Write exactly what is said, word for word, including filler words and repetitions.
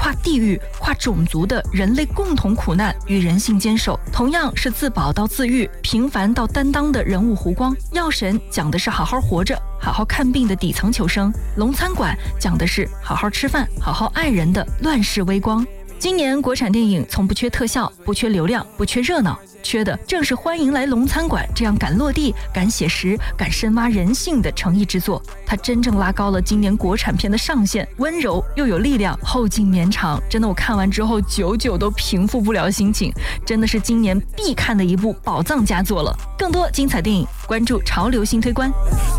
跨地域、跨种族的人类共同苦难与人性坚守。同样是自保到自愈、平凡到担当的人物弧光。药神讲的是好好活着、好好看病的底层求生，龙餐馆讲的是好好吃饭、好好爱人的乱世微光。今年国产电影从不缺特效，不缺流量，不缺热闹，缺的正是欢迎来龙餐馆这样敢落地、敢写实、敢深挖人性的诚意之作。它真正拉高了今年国产片的上限，温柔又有力量，后劲绵长。真的，我看完之后久久都平复不了心情，真的是今年必看的一部宝藏佳作了。更多精彩电影，关注潮流新推观。